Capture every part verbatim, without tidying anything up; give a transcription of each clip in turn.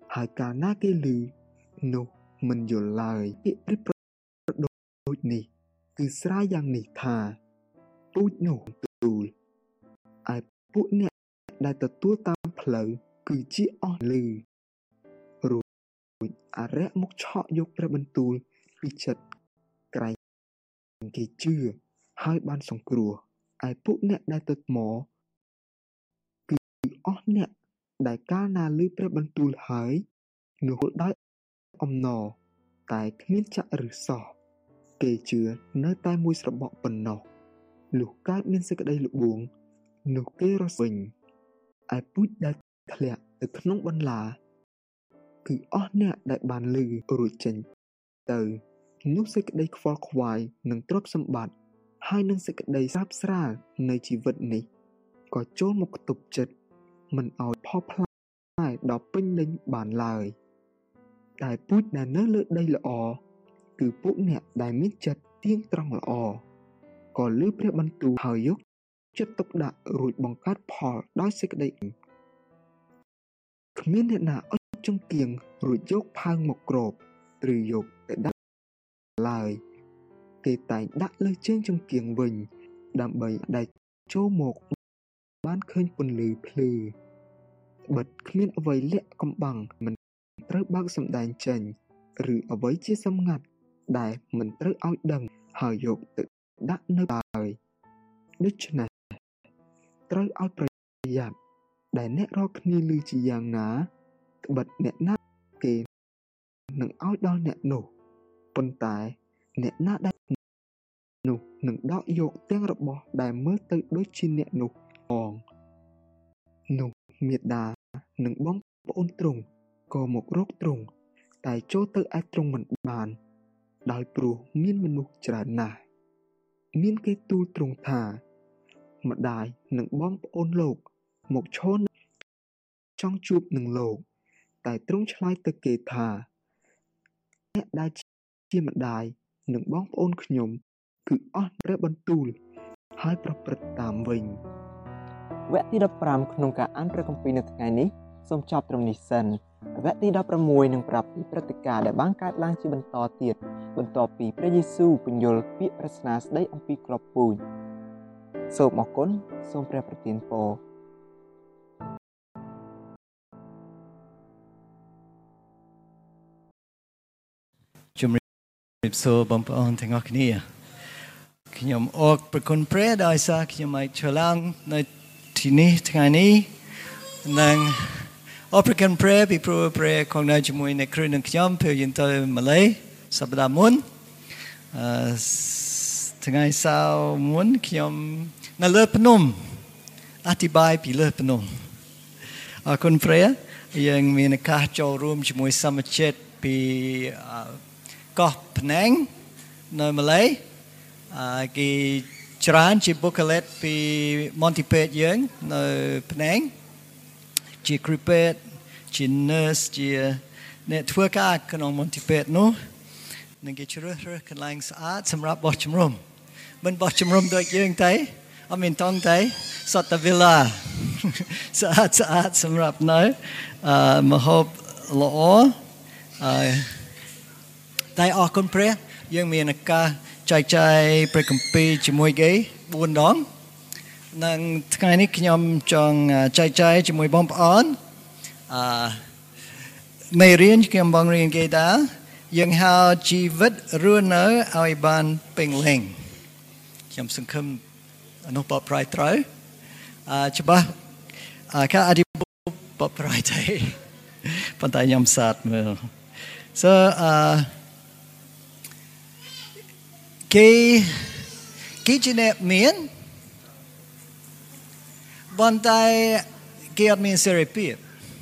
ហើយកាលណាគេឮនោះមិនយល់ឡើយពាក្យប្រៀបប្រដូចនេះគឺស្រាយយ៉ាងនេះថាពូជនោះទូលឯពួកអ្នកដែលទទួលតាមផ្លូវគឺជាអស់លឺរួចអរិយមកឆក់យកព្រះបន្ទូលពីចិត្តក្រែងគេជឿហើយបានសង្គ្រោះឯពួកអ្នកដែលទៅថ្មគឺអស់អ្នកដែលកាលណាឮព្រះបន្ទូលហើយនោះដោយអំណរតែគ្មានចាក់ឫសសោះគេជឿនៅតែមួយស្របក់ប៉ុណ្ណោះលុះកើតមានសេចក្តីល្បួងនោះគេរស់វិញឯពូជដែលធ្លាក់ទៅក្នុងបន្លាគឺអស់អ្នកដែលបានឮរួចចេញទៅនោះសេចក្តីខ្វល់ខ្វាយនឹងទ្រព្យសម្បត្តិហើយនឹងសេចក្តីស្រាបស្រាលនៃជីវិតនេះក៏ចូលមកខ្ទប់ចិត្តមិនឲ្យផលផ្លែដល់ពេញលេញបានឡើយតែពូជដែលនៅលើដីល្អគឺពួកអ្នកដែលមានចិត្តទៀងត្រង់ល្អក៏ឮព្រះបន្ទូលហើយយកចិត្តទុកដាក់រួចបង្កើតផលដោយសេចក្តីគ្មានអ្នកណាអុជចង្គៀងរួចយកផើងមកគ្របឬយកទៅដាក់ឡើយគេតែងដាក់លើជើងចង្គៀងវិញដើម្បីដែលចូលមកបានឃើញពន្លឺភ្លឺបិទគ្មានអ្វីលាក់កំបាំងមិនត្រូវបើកសម្ដែងចេញឬអ្វីជាសម្ងាត់ដែលមិនត្រូវឲ្យដឹងហើយយកទៅដាក់នៅឡើយដូច្នេះត្រូវឲ្យប្រយ័ត្នដែលអ្នករកគ្នាឮជាយ៉ាងណាត្បិតអ្នកណាគេនឹងឲ្យដល់អ្នកនោះប៉ុន្តែអ្នកណាដែលនោះនឹងដកយកទាំងរបស់ដែលមើលទៅដូចជាអ្នកនោះផងនោះមេដានិងបងប្អូនទ្រង់ក៏មករកទ្រង់តែចូលទៅឯទ្រង់មិនបានដោយព្រោះមានមនុស្សច្រើនណាស់មានគេទូលទ្រង់ថាម្ដាយនិងបងប្អូនលោកមកឈរចង់ជួបនឹងលោកតែទ្រង់ឆ្លើយទៅគេថាអ្នកដែលជាម្ដាយនិងបងប្អូនខ្ញុំគឺអស់ព្រះបន្ទូលហើយប្រព្រឹត្តតាមវិញវគ្គទីដប់ប្រាំក្នុងការអានព្រះគម្ពីរនៅថ្ងៃនេះសូមចប់ត្រឹមនេះសិនវគ្គទីដប់ប្រាំមួយនឹងប្រាប់ពីព្រឹត្តិការណ៍ដែលបានកើតឡើងជាបន្តទៀតបន្ទាប់ពីព្រះយេស៊ូវពន្យល់ពាក្យប្រស្នាស្ដីអំពីគ្រាប់ពូជសូមអរគុណសូមព្រះប្រទានពរជំរាបសួរបងប្អូនទាំងអស់គ្នាខ្ញុំអរព្រគុណព្រះដោយសារខ្ញុំអាចឆ្លងនៅទីនេះថ្ងៃនេះនិងអរព្រគុណព្រះពីព្រោះព្រះគង់នៅជាមួយអ្នកគ្រូនឹងខ្ញុំពេលយើងទៅម៉ាឡេសប្តាហ៍មុនអឺថ្ងៃសៅរ៍មុនខ្ញុំនៅលើភ្នំអធិប្បាយពីលើភ្នំអរគុណព្រះយើងមានឱកាសចូលរួមជាមួយសមាជិកពីកោះភ្នែងនៅម៉ាឡេគេច្រើនជាបុគ្គលិកពីមន្ទីរពេទ្យយើងនៅភ្នែងជាគ្រូពេទ្យជា nurse ជាអ្នកធ្វើការក្នុងមន្ទីរពេទ្យនោះនឹងគេជ្រើសរើសកន្លែងស្អាតសម្រាប់បោះជំរំមិនបោះជំរំដូចយើងទេអត់មានតង់ទេសតវិឡាស្អាតស្អាតសម្រាប់នៅអឺមហូបល្អអឺតែអរគុណព្រះយើងមានឱកាសចែកចាយព្រះគម្ពីរជាមួយគេបួនដងនិងថ្ងៃនេះខ្ញុំចង់ចែកចាយជាមួយបងប្អូនអឺមេរៀនខ្ញុំបងរៀនគេដែរយើងហៅជីវិតរស់នៅឲ្យបានពេញលេញខ្ញុំសង្ឃឹមអនុបប្រៃត្រូវអឺច្បាស់ការអធិបបប្រៃទេប៉ុន្តែខ្ញុំសាទមើល so អឺគេគេជាអ្នកមានប៉ុន្តែគេអត់មានសេរីភាព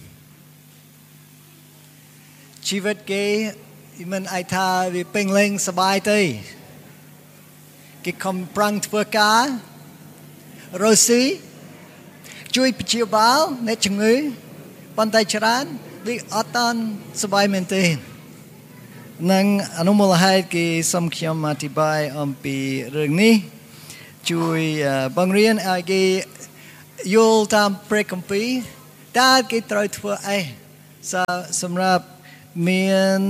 ជីវិតគេមិនអាចថាវាពេញលេញសប្បាយទេគេខំប្រឹងធ្វើការរកស៊ីជួយព្យាបាលអ្នកជំងឺប៉ុន្តែច្រើនវាអត់តាន់សប្បាយមែនទេនឹងអនុមូលហេតុគេសូមខ្ញុំអធិប្បាយអំពីរឿងនេះជួយបង្រៀនឲ្យគេយល់តាមព្រះគម្ពីរតើគេត្រូវធ្វើអីសម្រាប់មាន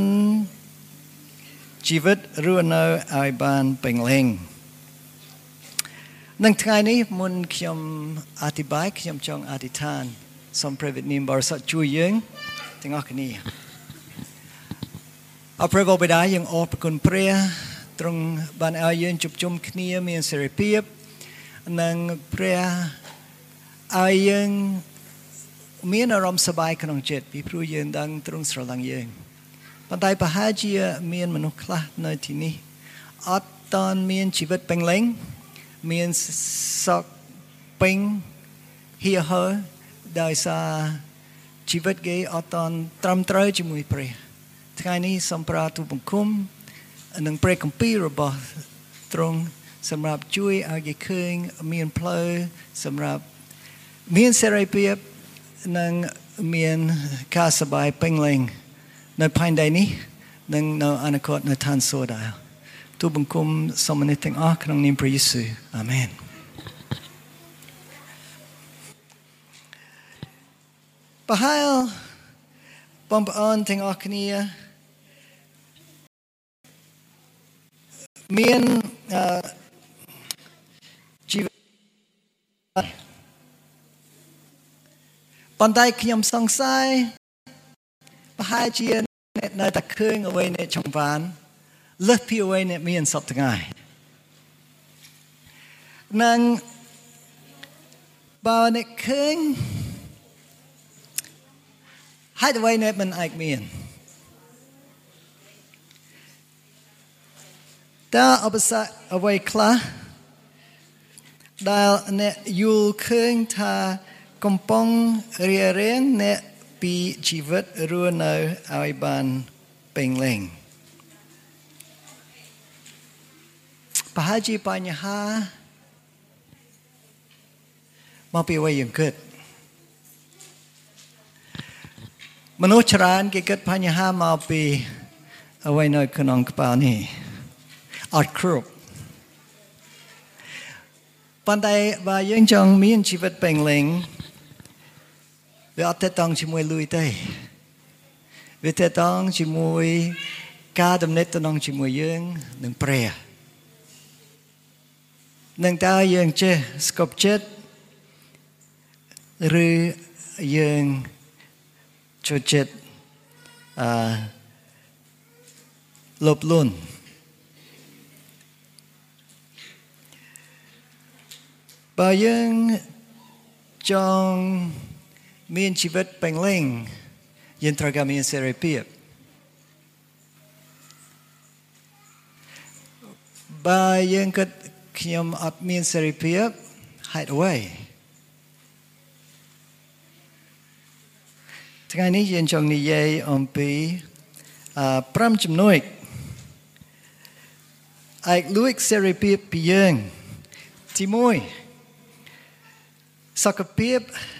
ជីវិតរស់នៅឲ្យបានពេញលេញនឹងថ្ងៃនេះមុនខ្ញុំអធិប្បាយខ្ញុំចង់អធិដ្ឋានសូមព្រះវិញ្ញាណបរិសុទ្ធជួយយើងទាំងអស់គ្នាអរព្រះបិតាយើងអរព្រគុណព្រះទ្រង់បានឲ្យយើងជួបជុំគ្នាមានសេរីភាពនិងព្រះឲ្យយើងមានអារម្មណ៍សប្បាយក្នុងចិត្តពីព្រោះយើងដឹងទ្រង់ស្រឡាញ់យើងប៉ុន្តែប្រហែលជាមានមនុស្សខ្លះនៅទីនេះអត់តន់មានជីវិតពេញលេញមានសក់ពេញហៀហើដោយសារជីវិតគេអត់តន់ត្រឹមត្រូវជាមួយព្រះថ្ងៃនេះសូមប្រាទូបង្គំនិងព្រះគម្ពីររបស់ទ្រង់សម្រាប់ជួយឲ្យគេឃើញមានផ្លូវសម្រាប់មានសេរីភាពនិងមានការសប្បាយពេញលេញនៅផែនដីនេះនិងនៅអនាគតនៅឋានសួគ៌ដែរទូបង្គំសូមនេះទាំងអស់ក្នុងនាមព្រះយេស៊ូវអាមែនប្រហែលបងប្អូនទាំងអស់គ្នាមានជីវិតប៉ុន្តែខ្ញុំសង្ស័យប្រហែលជាអ្នកនៅតែឃើញអ្វីអ្នកចង់បានលើសពីអ្វីអ្នកមានសពថ្ងៃនឹងបើអ្នកឃើញហើយអ្វីអ្នកមិនអាចមានតើអបសរអ្វីខ្លះដែលអ្នកយល់ឃើញថាកំពុងរៀបរៀងអ្នកពីជីវិតរស់នៅឲ្យបានពេញលេញប្រហែលជាបញ្ហាមកពីអ្វីយ៉ាងគិតមនុស្សច្រើនគេគិតបញ្ហាមកពីអ្វីនៅក្នុងក្បាលនេះអត់គ្រប់ប៉ុន្តែបើយើងចង់មានជីវិតពេញលេញវាអត់ទេតង់ជាមួយលុយទេវាទេតង់ជាមួយការដំណិតតំណងជាមួយយើងនឹងព្រះនឹងតើយើងចេះស្គប់ចិត្តឬយើងចូលចិត្តអឺលបលូនបើយើងចង់មានជីវិតពេញលេញយើងត្រូវការមានសេរីភាពបើយើងគិតខ្ញុំអត់មានសេរីភាពហេតុអ្វីថ្ងៃនេះយើងចង់និយាយអំពីអឺប្រាំចំណុចអាចលួចសេរីភាពពីយើងទីមួយសុខភាព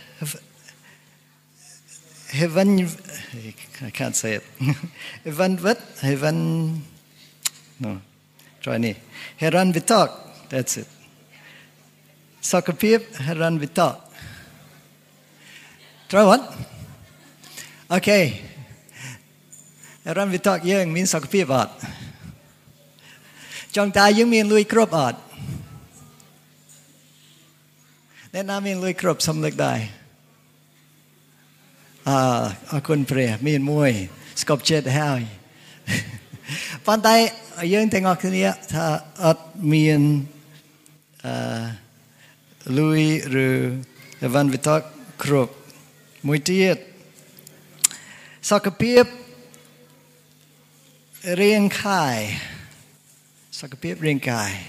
heaven I can't say it heaven what heaven no try នេះ heran vitak that's it សុខភាព heran vitak try what okay heran vitak យើងមានសុខភាពអត់ចង់តើយើងមានលុយគ្រប់អត់អ្នកណាមានលុយគ្រប់សំឡេងដែរអើអរគុណព្រះមានមួយស្គប់ចិត្តហើយប៉ុន្តែយើងទាំងអស់គ្នាថាអត់មានអឺលុយឬវ៉ាន់វិតកគ្រប់មួយទៀតសុខភាពរាងកាយសុខភាពរាងកាយ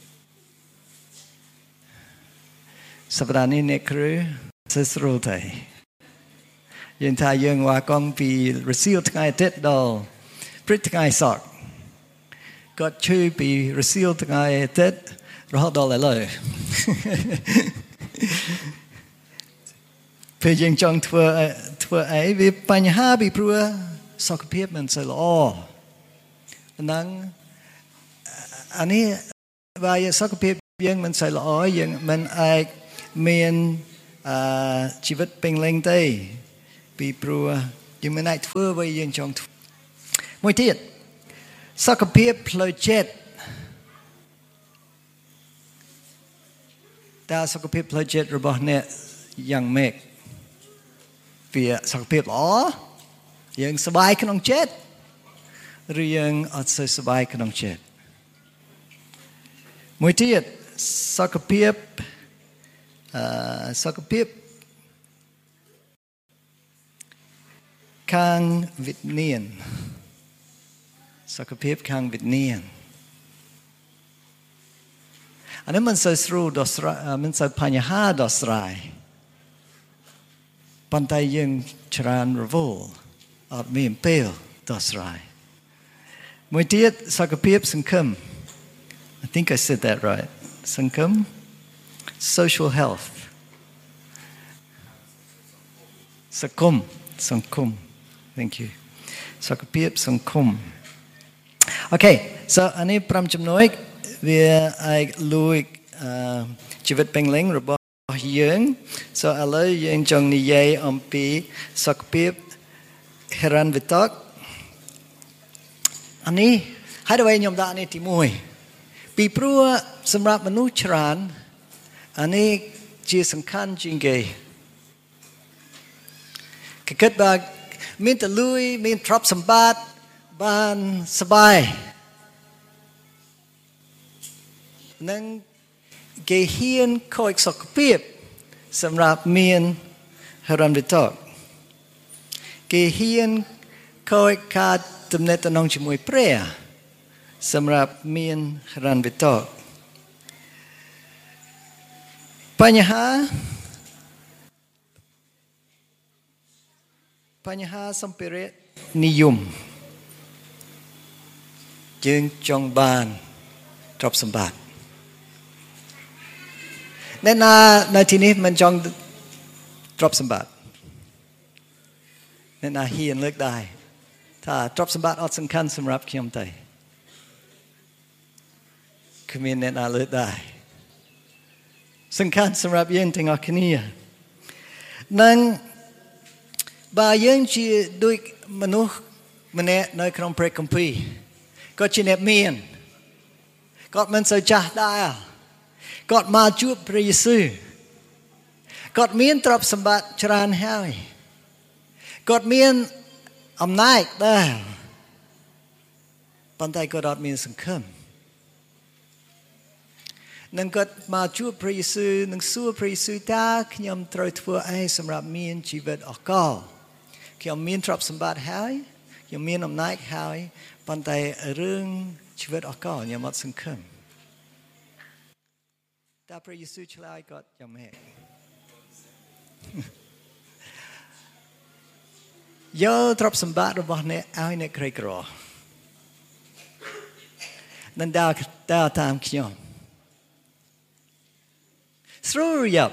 សប្តាហ៍នេះអ្នកគ្រូសើស្រួលទេយើងថាយើងវ៉ាកងពីរសៀលថ្ងៃអាទិត្យដល់ព្រឹកថ្ងៃសកគាត់ឈឺពីរសៀលថ្ងៃអាទិត្យរហូតដល់ឥឡូវពេលយើងចង់ធ្វើធ្វើអីវាបញ្ហាពីព្រោះសុខភាពមិនសូវល្អហ្នឹងអានេះបើសុខភាពយើងមិនសូវល្អយើងមិនអាចមានអឺជីវិតពេញលេញទេពីព្រោះយើងមិនអាចធ្វើអ្វីយើងចង់ធ្វើមួយទៀតសុខភាពផ្លូវចិត្តតើសុខភាពផ្លូវចិត្តរបស់អ្នកយ៉ាងម៉េចវាសុខភាពល្អយើងសប្បាយក្នុងចិត្តឬយើងអត់សូវសប្បាយក្នុងចិត្តមួយទៀតសុខភាពអឺសុខភាពខាងវិញ្ញាណសុខភាពខាងវិញ្ញាណអានេះមិនសូវស្រួលដោះស្រាយមិនសូវបញ្ហាដោះស្រាយប៉ុន្តែយើងច្រើនរវល់អត់មានពេលដោះស្រាយមួយទៀតសុខភាពសង្គម I think I said that right សង្គម social health សង្គមសង្គម thank you សុខភាពសង្គម Okay so អានេះប្រាំចំណុចវាអាចលួចជីវិតពេញលេងរបស់យើង so ឥឡូវយើងចង់និយាយអំពីសុខភាពហិរញ្ញវត្ថុអានេះហើយដើម្បីខ្ញុំដាក់នេះទីមួយពីព្រោះសម្រាប់មនុស្សច្រើនអានេះជាសំខាន់ជាងគេគេគិតថាមានតែលុយមានទ្រព្យសម្បត្តិបានសบายនឹងគេហ៊ានខូចសុខភាពសម្រាប់មានហិរញ្ញវត្ថុគេហ៊ានខូចខាតទំនាក់ទំនងជាមួយព្រះសម្រាប់មានហិរញ្ញវត្ថុបញ្ហាបញ្ហាសម្ភារៈនិយមយើងចង់បានទ្រព្យសម្បត្តិអ្នកណានៅទីនេះមិនចង់ទ្រព្យសម្បត្តិអ្នកណាហ៊ានលើកដៃថាទ្រព្យសម្បត្តិអត់សំខាន់សម្រាប់ខ្ញុំទេគ្មានអ្នកណាលើកដៃសំខាន់សម្រាប់យើងទាំងអស់គ្នានឹងបើយើងជាដូចមនុស្សម្នាក់នៅក្នុងព្រះគម្ពីរក៏ជាអ្នកមានគាត់មិនសូវចាស់ដែរគាត់មកជួបព្រះយេស៊ូវគាត់មានទ្រព្យសម្បត្តិច្រើនហើយគាត់មានអំណាចដែរប៉ុន្តែគាត់អត់មានសង្ឃឹមនឹងគាត់មកជួបព្រះយេស៊ូវនឹងសួរព្រះយេស៊ូវតើខ្ញុំត្រូវធ្វើអីសម្រាប់មានជីវិតអកលខ្ញុំមានទ្រព្យសម្បត្តិហើយខ្ញុំមានអំណាចហើយប៉ុន្តែរឿងជីវិតអកលខ្ញុំអត់សង្ឃឹមតើព្រះយេស៊ូវឆ្លើយគាត់យ៉ាងម៉េចយកទ្រព្យសម្បត្តិរបស់អ្នកឲ្យអ្នកក្រីក្រនឹងដើរដើរតាមខ្ញុំស្រួលយ៉ាប់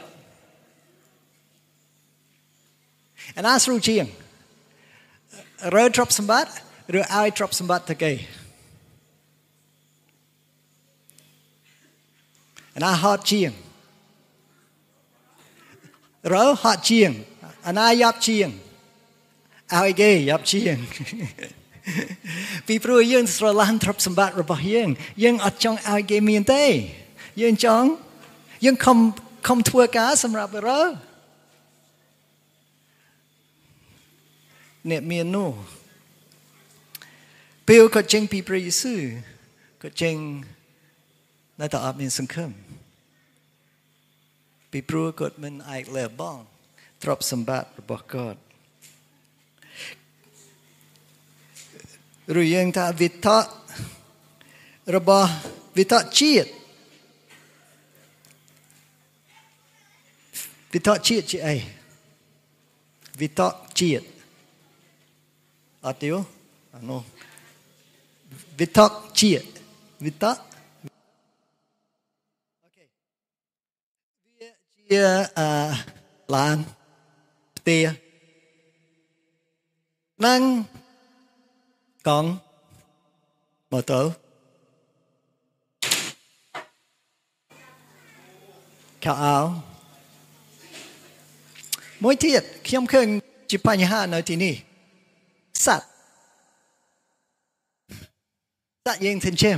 អាណាស្រួលជាងរើទ្រព្យសម្បត្តិឬឲ្យទ្រព្យសម្បត្តិទៅគេអាណាហត់ជាងរើហត់ជាងអាណាយ៉ាប់ជាងឲ្យគេយ៉ាប់ជាងពីព្រោះយើងស្រឡាញ់ទ្រព្យសម្បត្តិរបស់យើងយើងអត់ចង់ឲ្យគេមានទេយើងចង់យើងខំខំធ្វើការសម្រាប់រើអ្នកមាននោះពេលគាត់ចេញពីព្រះយេស៊ូវគាត់ចេញនៅតែអត់មានសង្ឃឹមពីព្រោះគាត់មិនអាចលះបង់ទ្រព្យសម្បត្តិរបស់គាត់ឬយើងថាវិថៈរបស់វិថៈជាតិវិថៈជាតិជាអីវិថៈជាតិអត់ទេអានោះវិថៈជាតិវិថៈអូខេវាជាអឺឡានផ្ទះនឹងកង់ម៉ូតូខោអាវមួយទៀតខ្ញុំឃើញជាបញ្ហានៅទីនេះ sắt sắt dương thân chim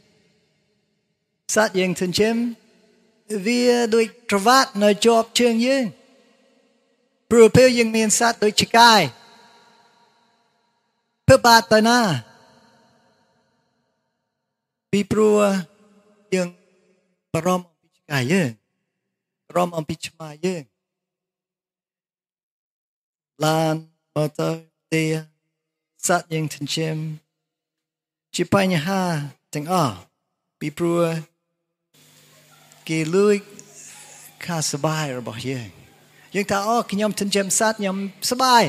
sắt dương thân chim vì đôi trâu vát nơi chộp trường dương bùa phêu dương miền sắt đôi chích ai phêu bát tay na vì bùa dương barom chích ai dương barom ông chích mai dương lan mơ tơ tia sắt dương thân chim chỉ bay nhà ha tiếng ở bị bùa kỳ lưỡi khá sờ bài rồi bảo dương dương ta ở khi nhom thân chim sát nhom sờ bài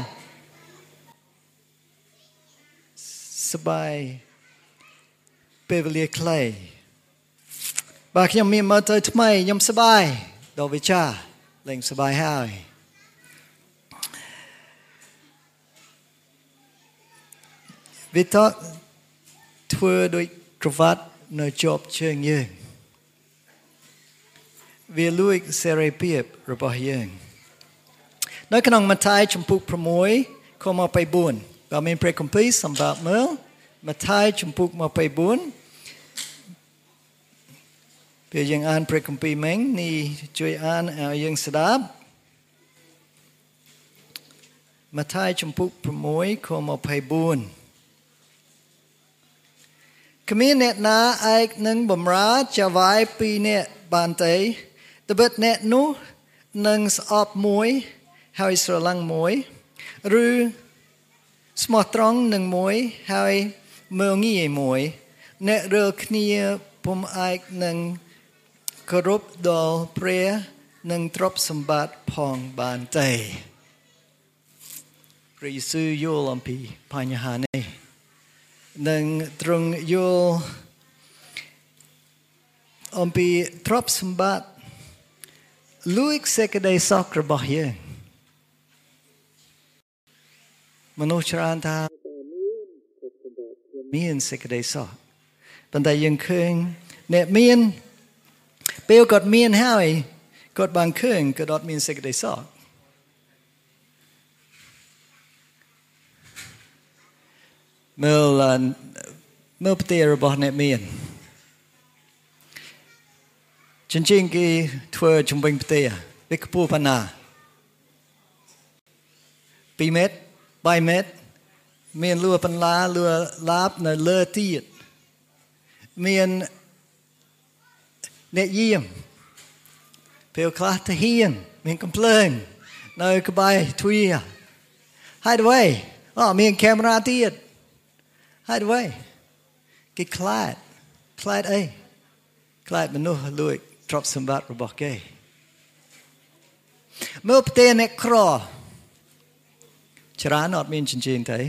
sờ bài Beverly Clay và khi nhom miền mơ tới thay nhom sờ bài đồ với cha lên sờ bài hai vì đó thưa đôi trâu vát nơi chộp trường dương vì lui sere piệp rồi bỏ dương nói cái nòng mặt thái chấm phục promoy không mà phải buồn và mình phải complete sắm bạc mớ mặt thái chấm phục mà phải buồn bây giờ anh phải complete mình niជួយanh ở dương sáp mặt thái chấm phục promoy không mà phải buồnขมิ้นเนตนาไอ้หนึ่งบ่มราจะไว้ปีเนตบานเตยตบดเนตนู้หนึ่งสอบมวยให้สระลังมวยหรือสมอตรองหนึ่งมวยให้เมืองงี้มวยเนตเรือขณีผมไอ้หนึ่งกรบดอลเปรียหนึ่งทรัพย์สมบัติพองบานเตยพระเยซูโยลอมพีพญาหานีนึ่งตรงโยอมปีทรัพย์สมบัติลุยเสกได้สอกระบอกยังมนุษย์ชราตามีนเสกได้สอกปัญญายังเคยเนมีนเปลวกดมีนห้าวกดบางเคยกดอดมีนเสกได้สอกเมื่อเมื่อปฏิระบอบเนมีนจริงๆกี่ทัวร์จุ่มเป็นปฏิอะเด็กผู้พันนาปีเม็ดใบเม็ดเมียนลัวพันลาลัวลาบในเลือตีดเมียนเนยี่ยมเพียวคลาทเฮียนเมียนกำเพลิงในกระบายทุยให้ด้วยอ๋อเมียนแคมราตีดให้ด้วยกี่คลาดคลาดเอ้คลาดมนุษย์ลุยทรัพย์สมบัติระบอกเกยเมื่อประเทศเนครอชรานอดมีนจริงๆไทย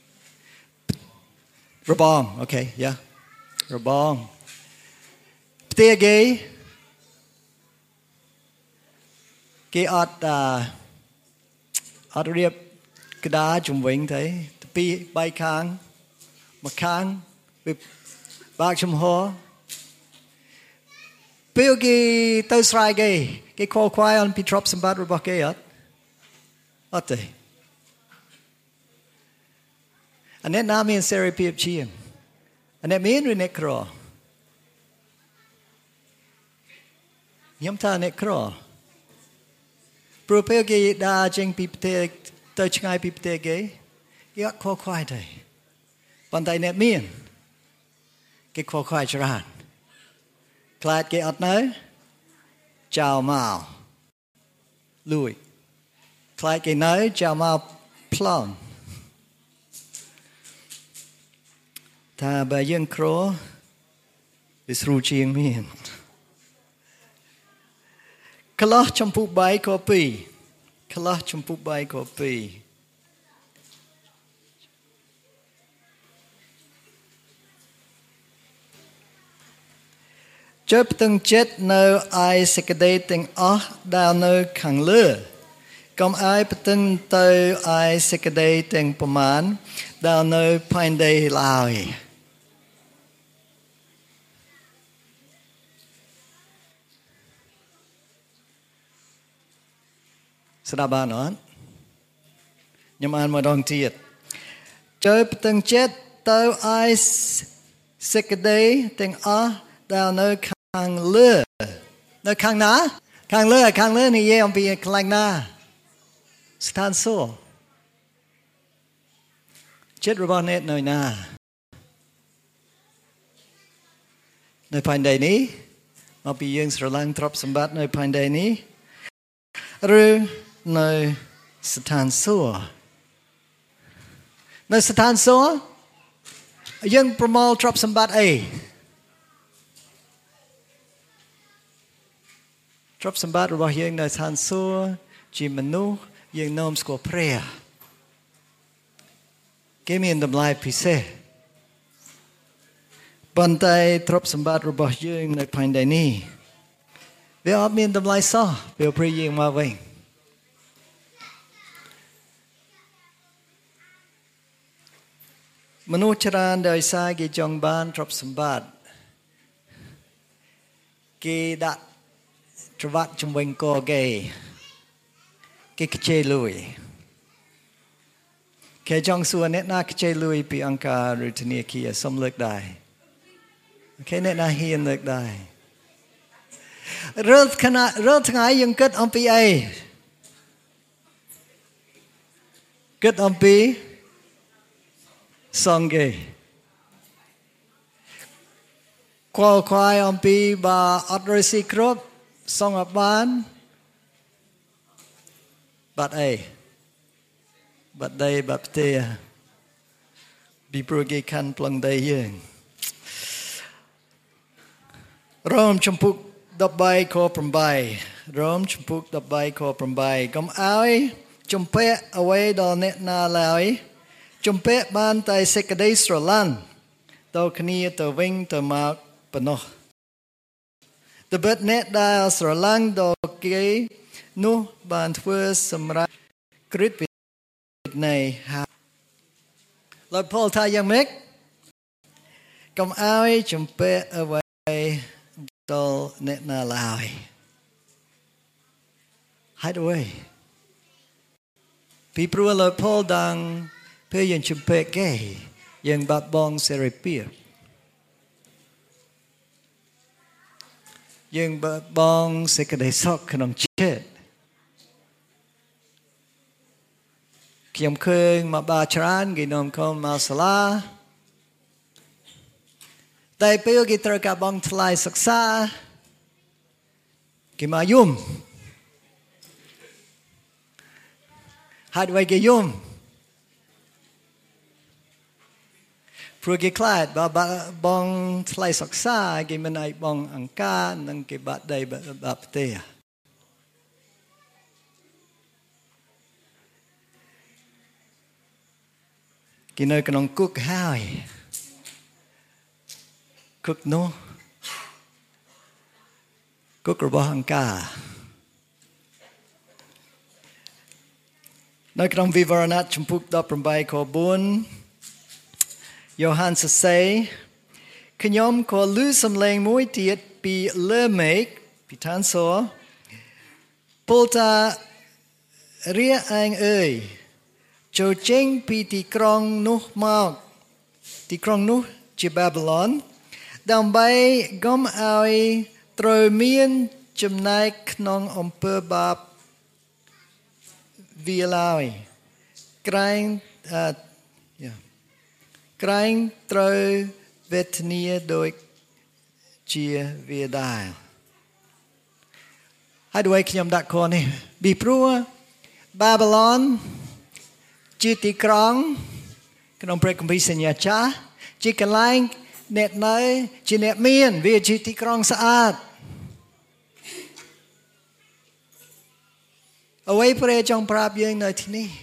ระบองโอเคยะระบองประเทศเกยเกยอดอ่าอดเรียบกระดาษจุ่มวิ่งไทยปีใบค้างมาค้างไปบากชมหัวเปียวกีเตอร์สไลเกย์กีคอควายอันพิทรอปสมบัติระบอกเกย์อัดอัดเลยอันนี้น้ามีนเซรีพีบเชียงอันนี้มีนหรือเนครอย้ำท่าเนครอโปรเปียวกีดาเจงปีเตเตอร์ชงายปีเตเกย์กีอัดคอควายเลยปันไดเนมีนกีคอควายจรานคลาดกีอัดเนื้อเจ้าเมาลุยคลาดกีเนื้อเจ้าเมาพลอมถ้าใบยังโครวิสรูเชียงมีนคลาชมพูใบกอปีคลาชมพูใบกอปีเจ็บตึงเจ็ดเนื้อไอสกเดตึงอ๋อดาวเนื้อขังเลือกำไอปตึงเตอไอสกเดตึงประมาณดาวเนื้อพันเดลายสดาบานอนยามอ่านมาดองเทียด chơi từng chết tao ai sẽ cái đấy từng ở đào nơi khang lừa nơi khang ná khang lừa khang lừa này ông bị khang na stan so chết rồi bao nhiêu nơi na nơi phản đại ní mà bị dương sờ lăng trộm sầm bát nơi phản đại ní rồi nơi stan so nơi stan so dương promote trộm sầm bát ấy trộm sầm bát rồi dương nơi stan so chỉ mình nu dương nom score prayer cái miền đầm lai phi xe bàn tay trộm sầm bát rồi dương nơi phản đại ní về ở miền đầm lai sao về pray dương mà vậyมนุษย์ชราโดยสายกิจงบานทรัพย์สมบัติกิดัดทวัดจมวิงโกเกกิกเจลุยแค่จงส่วนเนตนากิเจลุยปีอังการุทเนียคีสมเลิกได้แค่เนตนาเฮียนเลิกได้เรื่องขณะเรื่องทั้งหลายยังเกิดอัมพีเอเกิดอัมพีสองเกควอควายอัมพีบาอัตริสิครบสองอับบานบัดเอบัดใดบัดเตียบีโปรเกคันพลังใดยังรอมชมพูดับใบคอปรมใบรอมชมพูดับใบคอปรมใบกำเอาจมเปะเอาไว้ดอนเนตนาแล้วจมเปะบ้านไตเสกได้สระลันตัวคณีตัววิ่งตัวมาปนอตัวเบ็ดเนตได้สระลังดอกเกยนูบ้านเฟื่อสมรักกริดวิในหาลอยพอลทายังเมกกำเอาจมเปะเอาไว้ตัวเนตนาลายหายด้วยพี่ปลัวลอยพอลดังเพื่อยังชุมเปะแก่ยังบัดบองเสรีเปียยังบัดบองเสกได้ซอกขนมเช็ดเขียมเคยมาบาชรานกินนมคอมมาสลาแต่เพื่อกิตรกับบองทลายศึกษากิมายุ่มหัดไว้กิยุ่มพวกกิคลาดบาบองทลายศักษากิมันไอบองอังกานังกิบัดใดบับเตียกินเนยกันองกุกห้ายกุกโนกุกระบอังกาเนยกันองวิวรณะชมพูดอบรมใบขอบุญโยฮันส์เซขยมขอลือสำเร็งมวยเตียดปีเลื่อเมกพิธานโซปูตาเรียแองเอยโจเจงปีตีกรองนุมากตีกรองนุจีบาบิลอนดำใบกอมเอาตรอยเมียนจำนายขนองอมเปอร์บาบวิลายไกรไกรตรอยเวทเนียโดยเจียเวียดาให้ด้วยขยมดักคนนี่บีปรัวบาบิลอนจีติกรองขนมเปรกมีสัญญาจ้าจีกันไลน์เน็ตเนยจีเน็ตเมียนเวียจีติกรองสะอาดเอาไว้เปรจงปราบยังในที่นี้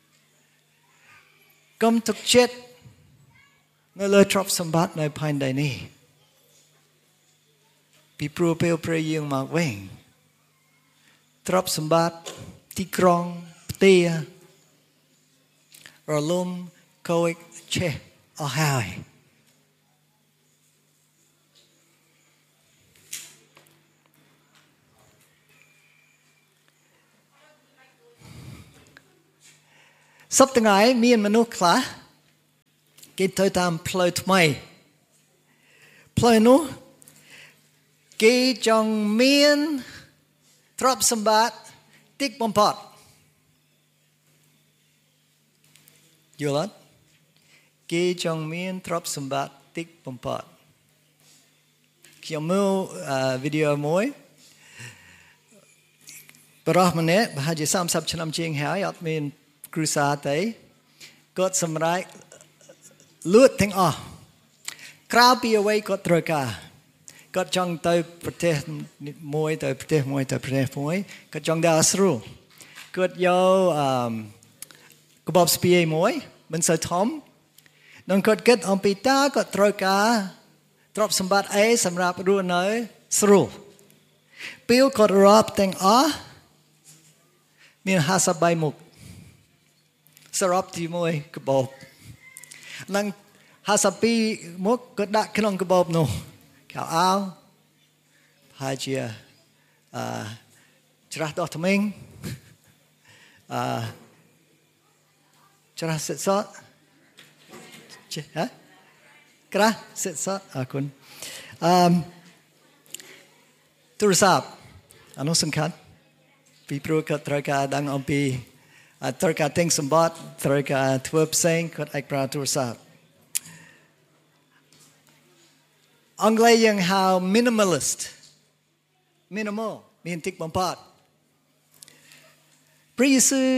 กำทุกเช็ดในเลยทรัพย์สมบัติในภายในนี้ปีปลัวเปลวเปรยังมาเวงทรัพย์สมบัติที่กรองเตียรลมโคอิเชอหายสับตั้งไงมีมนุษย์คลาគេទៅតាមផ្លូវថ្មីផ្លូវនោះគេចង់មានទ្រព្យសម្បត្តិតិចបំផុតយល់អត់គេចង់មានទ្រព្យសម្បត្តិតិចបំផុតខ្ញុំមើលវីដេអូមួយបរិះម្នាក់ប្រហែលជាសាមសិបឆ្នាំជាងហើយអត់មានគ្រួសារទេគាត់សម្រេចលួចទាំងអស់ក្រៅពីអ្វីគាត់ត្រូវការគាត់ចង់ទៅប្រទេសមួយទៅប្រទេសមួយទៅប្រទេសមួយគាត់ចង់ដើរស្រួលគាត់យកអឺកបបស្ពាយមួយមិនសូវធំនឹងគាត់គិតអំពីតើគាត់ត្រូវការទ្រព្យសម្បត្តិអីសម្រាប់រស់នៅស្រួលពេលគាត់រាប់ទាំងអស់មានហាសាបីមុខសរុបជាមួយកបបនឹងហាសាពីមុខគាត់ដាក់ក្នុងកបបនោះខោអាវហើយជាអឺច្រាស់ដោះថ្មីងអឺច្រាស់សិតសតចេះហ៎ក្រាស់សិតសតអរគុណអឺទូរស័ព្ទអនុសំខាន់ពីព្រោះគាត់ត្រូវការដឹងអំពីត្រូវការទិញសម្បត្តិត្រូវការធ្វើផ្សេងគាត់អាចប្រើទូរស័ព្ទអង់គ្លេសយើងហៅ minimalist minimal មានតិចបំផុតព្រះយេស៊ូវ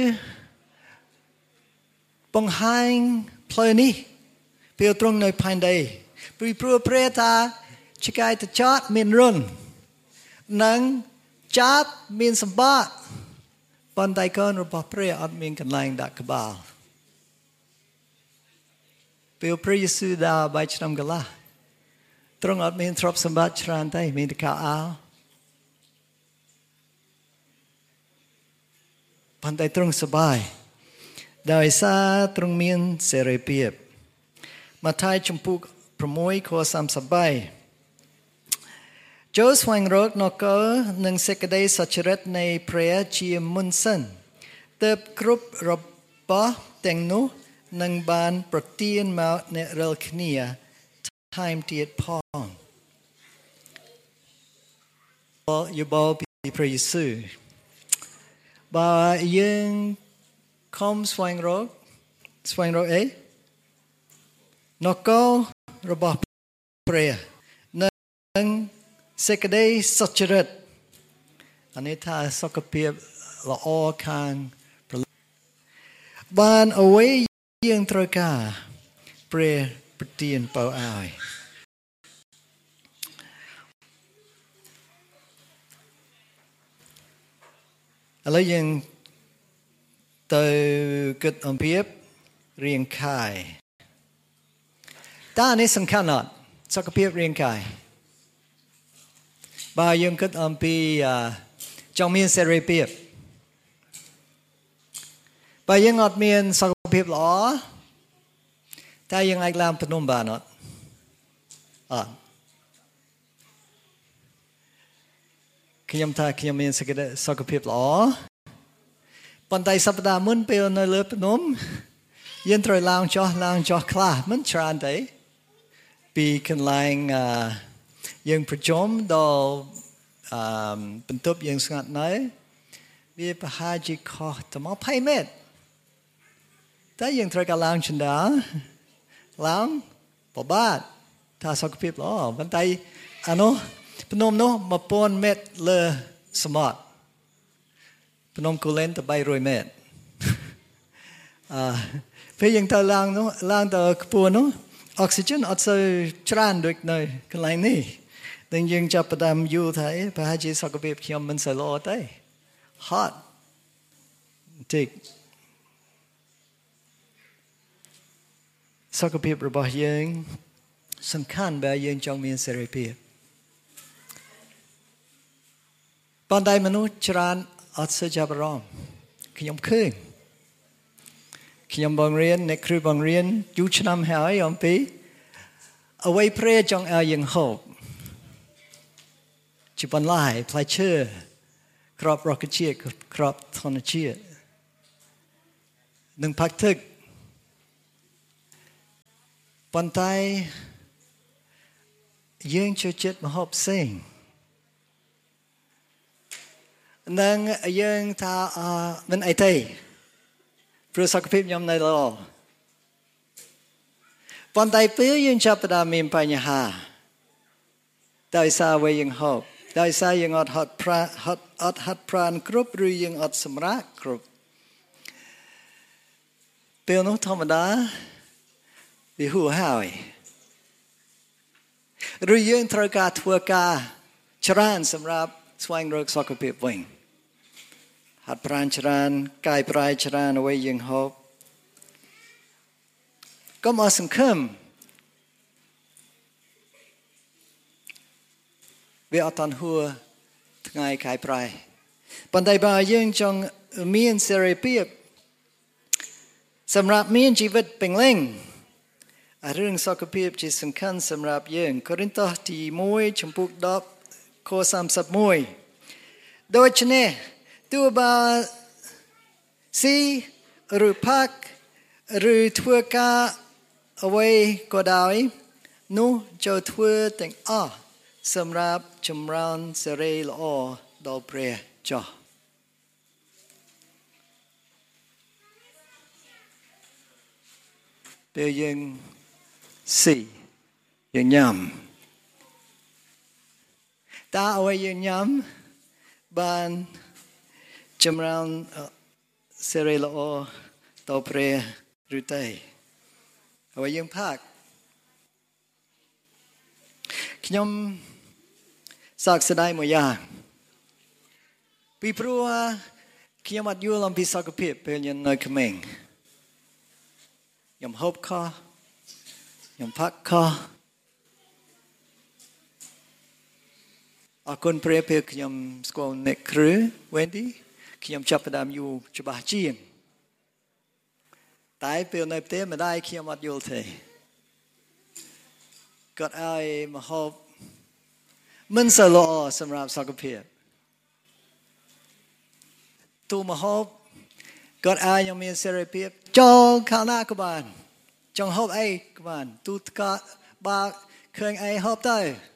បង្ហាញផ្លូវនេះពេលទ្រង់នៅផែនដីពីព្រោះព្រះថាឆ្កែតចតមានរន្ធនិងចាប់មានសម្បត្តិប៉ុន្តែកូនរបស់ព្រះអត់មានកន្លែងដាក់ក្បាលពេលព្រះយេស៊ូវដើរបីឆ្នាំកន្លះទ្រង់អត់មានទ្រព្យសម្បត្តិច្រើនទេមានតែខោអាវប៉ុន្តែទ្រង់សប្បាយដោយសារទ្រង់មានសេរីភាពម៉ាថាយជំពូកប្រាំមួយខសាមសិបបីចូលស្វែងរកនគរនិងសេចក្តីសុចរិតនៃព្រះជាមុនសិនទើបគ្រប់របស់ទាំងនោះនឹងបានប្រទានមកអ្នករាល់គ្នាថែមទៀតផងយោបល់ពីព្រះយេស៊ូវបើយើងខំស្វែងរកស្វែងរកអីនគររបស់ព្រះនិងសេចក្តីសុចរិតអានេះថាសុខភាពល្អខាងបានអ្វីយើងត្រូវការព្រះប្រទានបើឲ្យឥឡូវយើងទៅគិតអំពីរាងកាយតើនេះសំខាន់អត់សុខភាពរាងកាយបើយើងគិតអំពីចង់មានសេរីភាពបើយើងអត់មានសុខភាពល្អតើយើងអាចឡើងភ្នំបានអត់អត់ខ្ញុំថាខ្ញុំមានសុខភាពល្អប៉ុន្តែសប្តាហ៍មុនពេលនៅលើភ្នំយើងត្រូវឡើងចុះឡើងចុះខ្លះមិនច្រើនទេពីកន្លែងយើងប្រជុំដល់បន្ទប់យើងស្ងាត់នៅវាប្រហែលជាខុសទៅមកยี่สิบម៉ែត្រតែយើងត្រូវការឡើងជណ្ដើរឡើងប្របាទថាសុខភាពល្អប៉ុន្តែអានោះភ្នំនោះmột nghìnម៉ែត្រលើសមុទ្រភ្នំគូលែនទៅបីរយម៉ែត្រអឺពេលយើងទៅឡើងនោះឡើងទៅខ្ពស់នោះអុកស៊ីហ្សែនអត់សូវច្រើនដូចនៅកន្លែងនេះតែយើងចាប់ផ្ដើមយល់ថាប្រហែលជាសុខភាពខ្ញុំមិនសូវល្អទេ hot តិចសុខភាពរបស់យើងសំខាន់បើយើងចង់មានសេរីភាពប៉ុន្តែមនុស្សច្រើនអត់សូវចាប់អារម្មណ៍ខ្ញុំឃើញខ្ញុំបង្រៀនអ្នកគ្រូបង្រៀនយូរឆ្នាំហើយអំពីអ្វីព្រះចង់ឲ្យយើងហូបជាបន្លែផ្លែឈើក្របរុក្ខជាតិក្របធម្មជាតិនិងផាក់ទឹកប៉ុន្តែយើងចូលចិត្តម្ហូបផ្សេងនឹងយើងថាមិនអីទេព្រោះសុខភាពខ្ញុំនៅល្អប៉ុន្តែពេលយើងចាប់ផ្ដើមមានបញ្ហាដោយសារអ្វីយើងហូបដោយសារយើងអត់ហត់ប្រាហត់អត់ហាត់ប្រាណគ្រប់ឬយើងអត់សម្រាកគ្រប់ពេលនោះធម្មតាវាហួសហើយឬយើងត្រូវការធ្វើការច្រើនសម្រាប់ស្វែងរកសុខភាពវិញហាត់ប្រាណច្រើនកាយប្រាយច្រើនអ្វីយើងហូបកុំអស់សង្ឃឹមវាអត់តាន់ហួសថ្ងៃកាយប្រាយប៉ុន្តែបើយើងចង់មានសេរីភាពសម្រាប់មានជីវិតពេញលេញរឿងសុខភាពជាសំខាន់សម្រាប់យើងកូរិនថូសទីមួយចំពុកដប់ខសាមសិបមួយដូច្នេះទោះបើស៊ីឬផាក់ឬធ្វើការអ្វីក៏ដោយនោះចូលធ្វើទាំងអស់សម្រាប់ចម្រើនសេរីល្អដល់ព្រះចោះពេលយើងស៊ីយើងញ៉ាំតើអ្វីយើងញ៉ាំបានចម្រើនសេរីល្អដល់ព្រះឬទេអ្វីយើងផាក់ខ្ញុំសោកស្ដាយមួយយ៉ាងពីព្រោះខ្ញុំអត់យល់អំពីសុខភាពពេលខ្ញុំនៅក្មេងខ្ញុំហូបខុសខ្ញុំផាក់ខុសអរគុណព្រះពេលខ្ញុំស្គាល់អ្នកគ្រូ Wendy ខ្ញុំចាប់ផ្ដើមយូរច្បាស់ជាងតែពេលនៅផ្ទះម្ដាយខ្ញុំអត់យល់ទេគាត់ឲ្យមកហូបមិនសូវល្អសម្រាប់សុខភាពទូមកហូបគាត់ឲ្យខ្ញុំមានសេរីភាពចូលខាងណាក៏បានចង់ហូបអីក៏បានទូថ្កបើឃើញអីហូបទៅ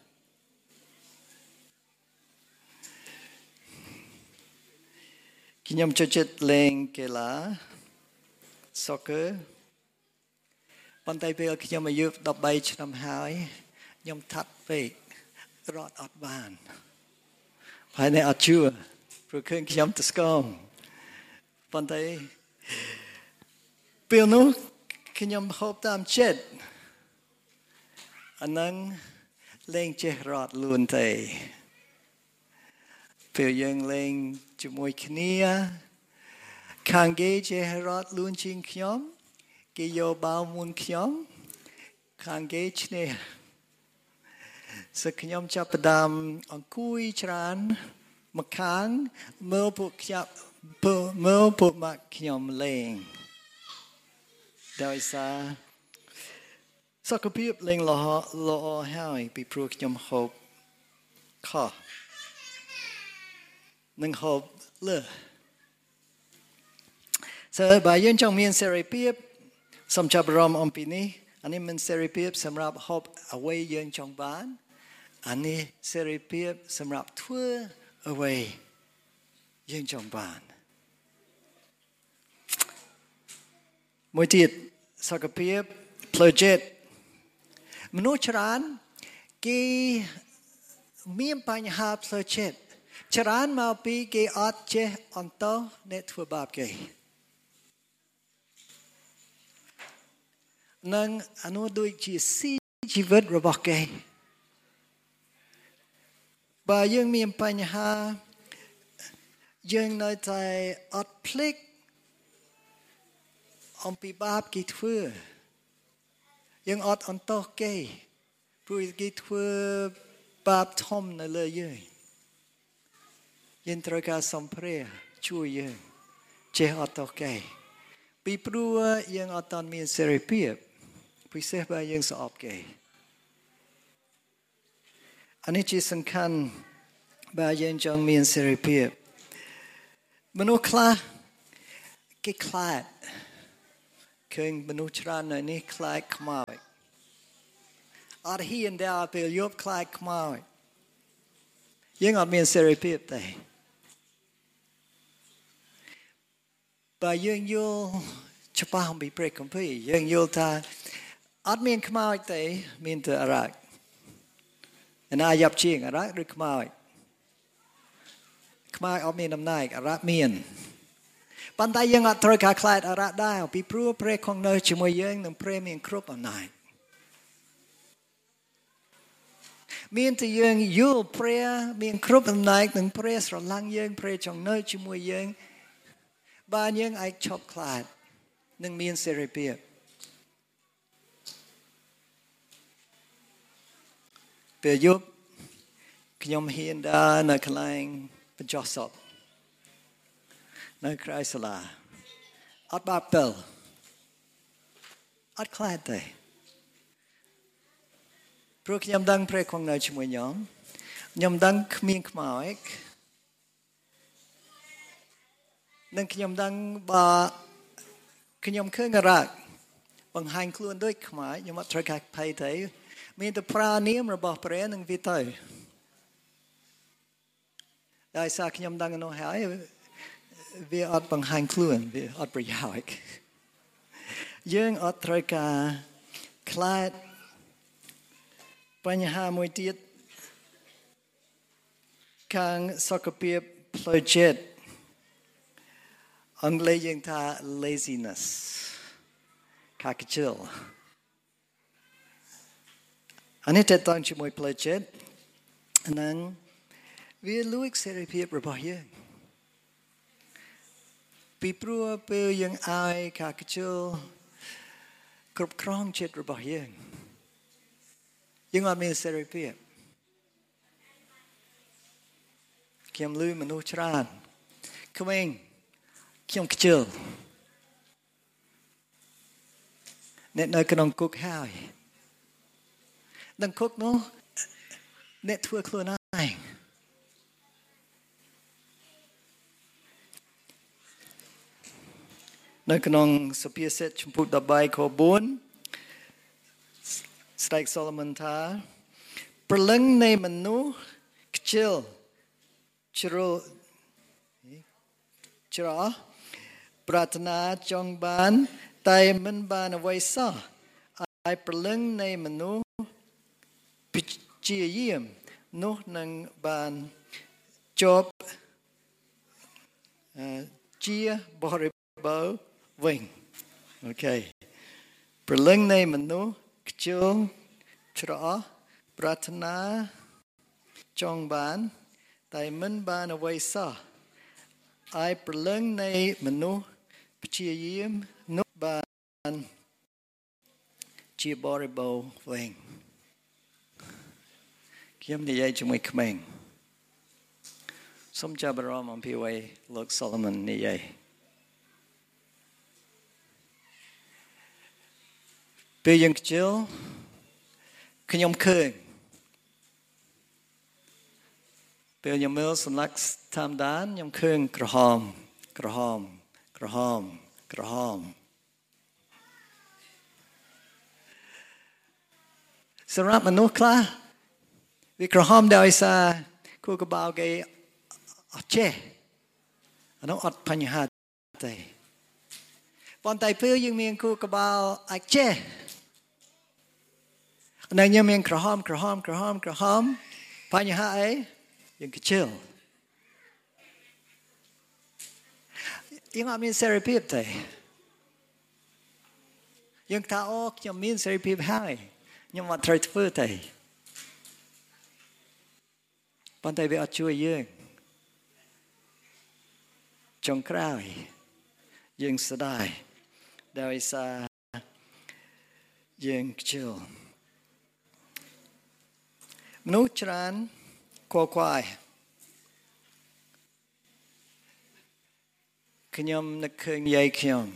ខ្ញុំចូលចិត្តលេងកីឡា soccer ប៉ុន្តែពេលខ្ញុំអាយុដប់បីឆ្នាំហើយខ្ញុំថាត់ពេករត់អត់បានហើយនៅអត់ជួព្រោះឃើញខ្ញុំទៅស្គមប៉ុន្តែពេលនោះខ្ញុំហូបតាមចិត្តអានឹងលេងចេះរត់លឿនទេពេលយើងលេងជាមួយគ្នាខាងគេចេះរត់លឿនជាងខ្ញុំគេយកបាល់មុនខ្ញុំខាងគេឈ្នះសឹកខ្ញុំចាប់ផ្ដើមអង្គុយច្រើនមកខាងមើលពួកខ្ញុំមើលពួកម៉ាក់ខ្ញុំលេងដោយសារសុខភាពលេងល្អល្អហើយពីព្រោះខ្ញុំហូបខុសនឹងហូបលើសូមបើយើងចង់មានសេរីភាពសូមចាប់អារម្មណ៍អំពីនេះអានេះមិនសេរីភាពសម្រាប់ហូបអ្វីយើងចង់បានអានេះសេរីភាពសម្រាប់ធ្វើអ្វីយើងចង់បានមួយទៀតសុខភាពផ្លូវចិត្តមនុស្សច្រើនគេមានបញ្ហាផ្លូវចិត្តច្រើនមកពីគេអត់ចេះអន្តោសអ្នកធ្វើបាបគេនឹងអនុដូចជាស៊ីជីវិតរបស់គេបើយើងមានបញ្ហាយើងនៅតែអត់ភ្លេចអំពីបាបគេធ្វើយើងអត់អន្តោសគេព្រោះគេធ្វើបាបធំនៅលើយើងយើងត្រូវការសំព្រះជួយយើងចេះអត់តោះគេពីព្រោះយើងអត់តមានសេរីភាពពិសេសបើយើងស្អប់គេអានេះជាសំខាន់បើយើងចង់មានសេរីភាពមនុស្សខ្លះគេខ្លាចឃើញមនុស្សច្រើននៅនេះខ្លាចខ្មោចអត់ហ៊ានដែរពេលយប់ខ្លាចខ្មោចយើងអត់មានសេរីភាពទេបើយើងយល់ច្បាស់អំពីព្រះគម្ពីរយើងយល់ថាអត់មានខ្មោចទេមានតែអារក្សណាយ៉ាប់ជាងអារក្សឬខ្មោចខ្មោចអត់មានអំណាចអារក្សមានប៉ុន្តែយើងអត់ត្រូវការខ្លាចអារក្សដែរពីព្រោះព្រះគង់នៅជាមួយយើងនិងព្រះមានគ្រប់អំណាចមានតែយើងយល់ព្រះមានគ្រប់អំណាចនិងព្រះស្រឡាញ់យើងព្រះចង់នៅជាមួយយើងបានយើងអាចឈប់ខ្លាចនិងមានសេរីភាពពេលយប់ខ្ញុំហ៊ានដើរនៅកន្លែងបញ្ចុះសពនៅក្រៅសាលាអត់បាក់ពិលអត់ខ្លាចទេព្រោះខ្ញុំដឹងព្រះគង់នៅជាមួយខ្ញុំខ្ញុំដឹងគ្មានខ្មោចនិងខ្ញុំដឹងបើខ្ញុំឃើញអារក្សបង្ហាញខ្លួនដូចខ្មោចខ្ញុំអត់ត្រូវការភ័យទេមានតែប្រើនាមរបស់ព្រះនឹងវាទៅដោយសារខ្ញុំដឹងនោះហើយវាអត់បង្ហាញខ្លួនវាអត់ប្រយោជន៍យើងអត់ត្រូវការខ្លាចបញ្ហាមួយទៀតខាងសុខភាពផ្លូវចិត្តអង់គ្លេសយើងថា laziness ខាខ្ជិលអានេះតើតើជាមួយផ្លូវចិត្តនិងវាលួចសេរីភាពរបស់យើងពីព្រោះពេលយើងអាយខាខ្ជិលគ្រប់គ្រងចិត្តរបស់យើងយើងអត់មានសេរីភាពខ្ញុំលឺមនុស្សច្រើនក្មេងខ្ញុំខ្ជិលអ្នកនៅក្នុងគុកហើយដល់គុកនោះអ្នកធ្វើខ្លួនឯងនៅក្នុងសុភាសិតចំពុកដប់បីខបួនស្ដេចសូឡូមនថាព្រលឹងនៃមនុស្សខ្ជិលជ្រុលច្រោះប្រាថ្នាចង់បានតែមិនបានអ្វីសោះហើយព្រលឹងនៃមនុស្សជាយាមនោះនឹងបានជាប់ជាបរិបោវិញអូខេព្រលឹងនៃមនុស្សខ្ជិលច្រោះប្រាថ្នាចង់បានតែមិនបានអ្វីសោះហើយព្រលឹងនៃមនុស្សព្យាយាមនោះបានជាបរិបោវិញខ្ញុំនិយាយជាមួយក្មេងសូមចាប់អារម្មណ៍អំពីអ្វីលោកសូឡូមននិយាយពេលយើងខ្ជិលខ្ញុំឃើញពេលខ្ញុំមើលសន្លឹកធម្មតាខ្ញុំឃើញក្រហមក្រហមក្រហមក្រហមសម្រាប់មនុស្សខ្លះវាក្រហមដោយសារគូក្បាលគេអត់ចេះអានោះអត់បញ្ហាទេប៉ុន្តែពេលយើងមានគូក្បាលអាចចេះនៅយើងមានក្រហមក្រហមក្រហមក្រហមបញ្ហាអីយើងខ្ជិលយើងអត់មានសេរីភាពទេយើងថាអូខ្ញុំមានសេរីភាពហើយខ្ញុំអត់ត្រូវធ្វើទេប៉ុន្តែវាអត់ជួយយើងចុងក្រោយយើងស្ដាយដោយសារយើងខ្ជិលមនុស្សច្រើនខ្វល់ខ្វាយខ្ញុំនឹកឃើញយាយខ្ញុំ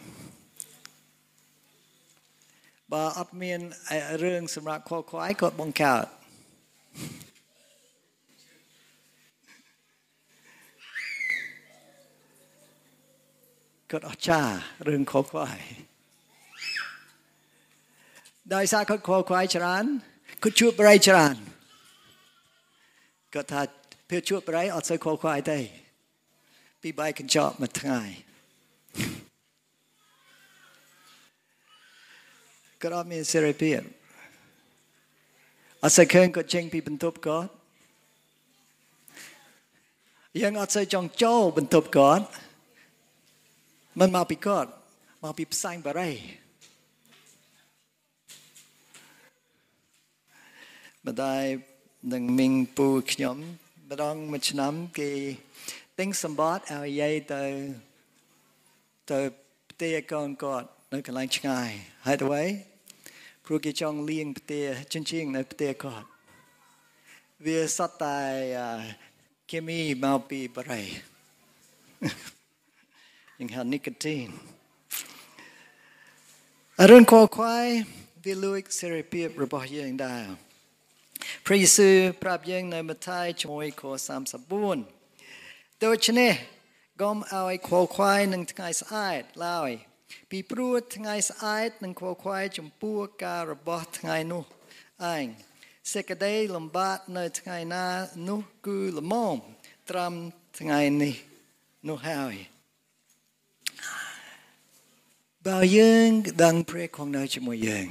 បើអត់មានរឿងសម្រាប់ខ្វល់ខ្វាយគាត់បង្កើតគាត់អស្ចារ្យរឿងខ្វល់ខ្វាយដោយសារគាត់ខ្វល់ខ្វាយច្រើនគាត់ជួបបរិយច្រើនគាត់ថាពេលជួបបរិយអត់សូវខកខ្វាយទេពីបាយកញ្ចក់មួយថ្ងៃគាត់អត់មានសេរីភាពអត់សូវឃើញគាត់ចេញពីបន្ទប់គាត់យើងអត់សូវចង់ចូលបន្ទប់គាត់មិនមកពីគាត់មកពីផ្សែងបរិយម្ដាយនឹងមីងពូខ្ញុំម្ដងមួយឆ្នាំគេទិញសម្បត្តិឲ្យយាយទៅទៅផ្ទះកូនគាត់នៅកន្លែងឆ្ងាយហើយទៅវិញព្រោះគេចង់លៀងផ្ទះចិញ្ចៀងនៅផ្ទះគាត់វាសតតែគីមីមកពីបរិយយ៉ាងហៅនីកូទីនរឿងខកខ្វាយវាលួចសេរីភាពរបស់យើងដែរព្រះយេស៊ូវប្រាប់យើងនៅម៉ាថាយមួយខសាមសិបបួនដូច្នេះកុំឲ្យខកខ្វាយនឹងថ្ងៃស្អែកឡើយពីព្រោះថ្ងៃស្អែកនឹងខកខ្វាយចំពោះការរបស់ថ្ងៃនោះឯងសេចក្តីលំបាកនៅថ្ងៃណានោះគឺល្មមត្រឹមថ្ងៃនេះនោះហើយបើយើងដឹងព្រះគង់នៅជាមួយយើង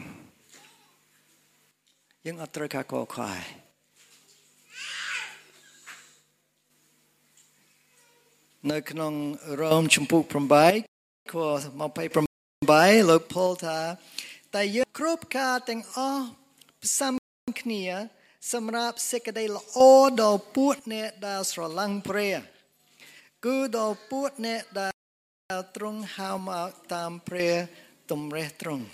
យើងអត់ត្រូវការខកខ្វាយនៅក្នុងរ៉ូមជំពូកប្រាំបីខម្ភៃប្រាំបីលោកផូលថាតែយើងគ្រប់ការទាំងអស់ផ្សំគ្នាសម្រាប់សេចក្តីល្អដល់ពួកអ្នកដែលស្រឡាញ់ព្រះគឺដល់ពួកអ្នកដែលទ្រង់ហៅមកតាមព្រះតម្រេះទ្រង់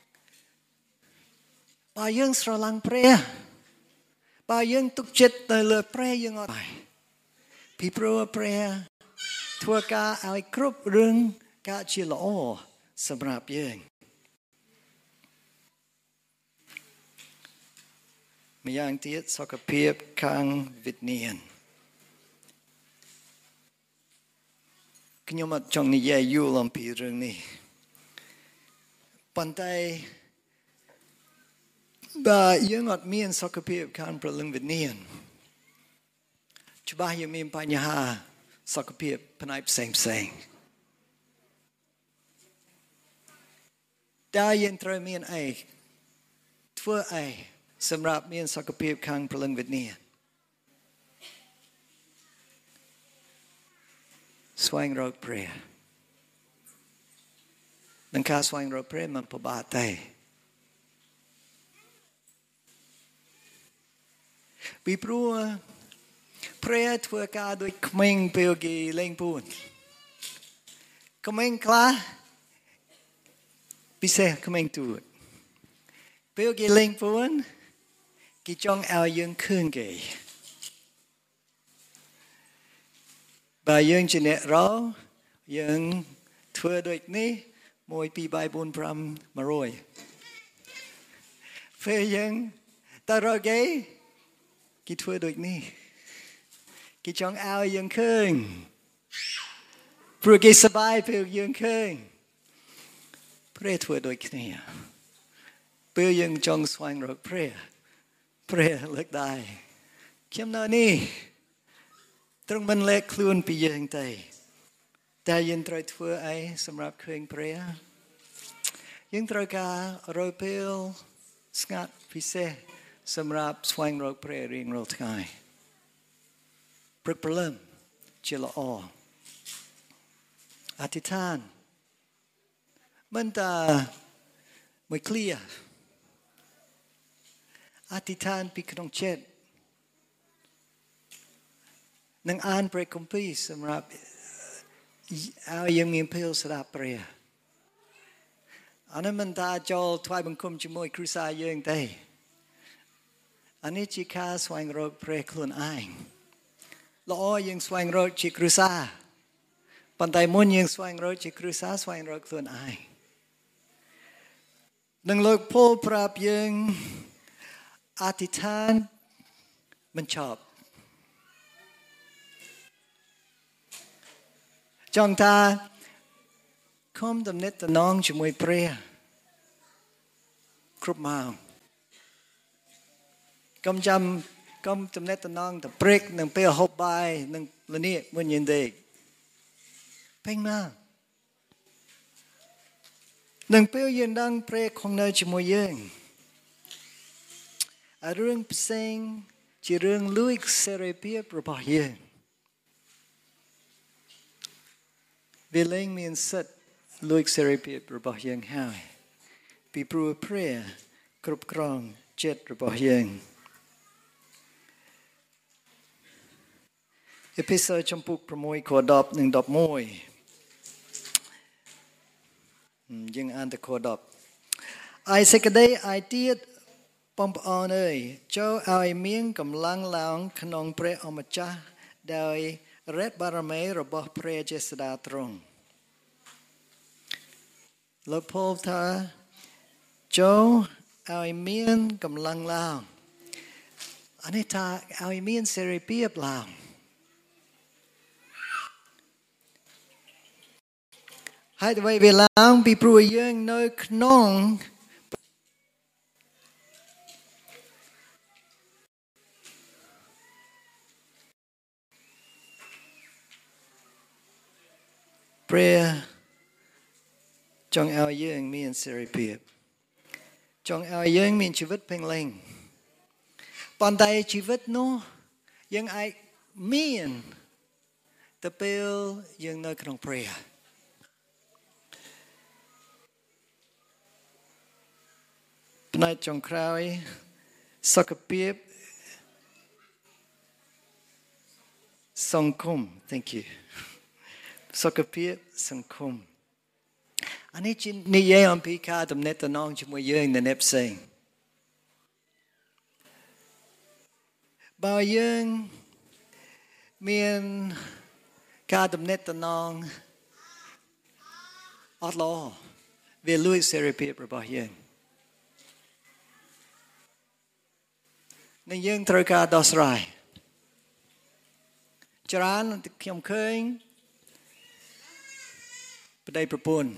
បើយើងស្រឡាញ់ព្រះបើយើងទុកចិត្តទៅលើព្រះយើងអត់ពីព្រោះព្រះធ្វើការឲ្យគ្រប់រឿងកើតជាល្អសម្រាប់យើងម្យ៉ាងទៀតសុខភាពខាងវិញ្ញាណខ្ញុំអត់ចង់និយាយយូរអំពីរឿងនេះប៉ុន្តែបើយើងអត់មានសុខភាពខាងព្រលឹងវិញ្ញាណច្បាស់យើងមានបញ្ហាសុខភាពផ្នែកផ្សេងផ្សេងតើយើងត្រូវមានអីធ្វើអីសម្រាប់មានសុខភាពខាងព្រលឹងវិញ្ញាណស្វែងរកព្រះនឹងការស្វែងរកព្រះមិនពិបាកទេពីព្រោះព្រះធ្វើការដូចក្មេងពេលគេលេងពួនក្មេងខ្លះពិសេសក្មេងទូចពេលគេលេងពួនគេចង់ឲ្យយើងឃើញគេបើយើងជាអ្នករកយើងធ្វើដូចនេះមួយពីរបីបួនប្រាំមួយរយពេលយើងតើរកគេគេធ្វើដូចនេះគេចង់ឲ្យយើងឃើញព្រោះគេសប្បាយពេលយើងឃើញព្រះធ្វើដូចគ្នាពេលយើងចង់ស្វែងរកព្រះព្រះលើកដៃខ្ញុំនៅនេះទ្រង់មិនលែកខ្លួនពីយើងទេតែយើងត្រូវធ្វើអីសម្រាប់ឃើញព្រះយើងត្រូវការរយពេលស្ងាត់ពិសេសសម្រាប់ស្វែងរកព្រះរៀងរាល់ថ្ងៃព្រឹកព្រលឹមជាល្អអធិដ្ឋានមិនតាមួយឃ្លាអធិដ្ឋានពីក្នុងចិត្តនឹងអានព្រះគម្ពីរសម្រាប់ឲ្យយើងមានពេលស្ដាប់ព្រះអានេះមិនតាចូលថ្វាយបង្គំជាមួយគ្រួសារយើងទេអានេះជាការស្វែងរកព្រះខ្លួនឯងល្អយើងស្វែងរកជាគ្រួសារប៉ុន្តែមុនយើងស្វែងរកជាគ្រួសារស្វែងរកខ្លួនឯងនឹងលោកពោលប្រាប់យើងអធិដ្ឋានមិនចប់ចង់ថាគុំដំណិតតំណងជាមួយព្រះគ្រប់ម៉ោងកុំចាំកុំចំណេះតំណងទៅព្រេកនឹងពេលហូបបាយនឹងលនេះមិនយិនទេពេញមកនឹងពេលយើងដឹងព្រេកក្នុងនៅជាមួយយើងអារឿងផ្សេងជារឿងលួចសេរីភាពរបស់យើងវាលែងមានសិទ្ធិលួចសេរីភាពរបស់យើងហើយពីព្រោះព្រេគ្រប់គ្រងចិត្តរបស់យើងអេពីសូតចំពុក6ខដប់និងដប់មួយយើងអានទៅខដប់ឯសេចក្តីឯទៀតបងប្អូនអើយចូលឲ្យមានកម្លាំងឡើងក្នុងព្រះអម្ចាស់ដោយឫទ្ធិបារមីរបស់ព្រះជាស្ដាទ្រង់លោកពោលថាចូលឲ្យមានកម្លាំងឡើងអានេះថាឲ្យមានសេរីភាពឡើងហើយអ្វីវាឡើងពីព្រោះយើងនៅក្នុងព្រះចង់ឲ្យយើងមានសេរីភាពចង់ឲ្យយើងមានជីវិតពេញលេញប៉ុន្តែជីវិតនោះយើងអាចមានតែពេលយើងនៅក្នុងព្រះផ្នែកចុងក្រោយសុខភាពសង្គម thank you សុខភាពសង្គមអានេះជានិយាយអំពីការទំនាក់ទំនងជាមួយយើងនៅអ្នកផ្សេងបើយើងមានការទំនាក់ទំនងអត់ល្អវាលួចសេរីភាពរបស់យើងនឹងយើងត្រូវការដោះស្រាយច្រើនខ្ញុំឃើញប្តីប្រពន្ធ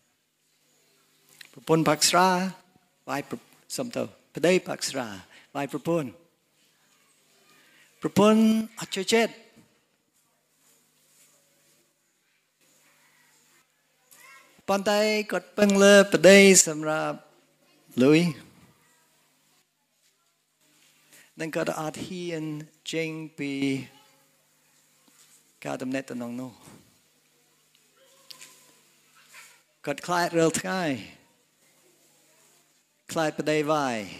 ប្រពន្ធផឹកស្រាវាយសំទៅប្តីផឹកស្រាវាយប្រពន្ធប្រពន្ធអត់ចូលចិត្តប៉ុន្តែគាត់ពឹងលើប្តីសម្រាប់លុយនឹងគាត់អត់ហ៊ានចេញពីការទំនាក់ទំនងនោះគាត់ខ្លាចរាល់ថ្ងៃខ្លាចប្តីវាយ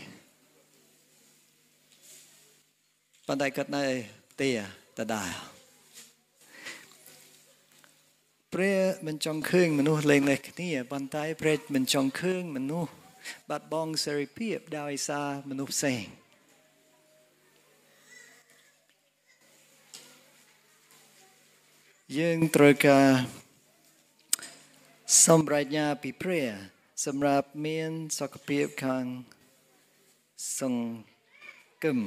ប៉ុន្តែគាត់នៅផ្ទះដដែលព្រះមិនចង់ឃើញមនុស្សលែងលេះគ្នាប៉ុន្តែព្រះមិនចង់ឃើញមនុស្សបាត់បង់សេរីភាពដោយសារមនុស្សផ្សេងយើងត្រូវការសម្រាប់ញាពីព្រះសម្រាប់មានសុខភាពខាងសង្គម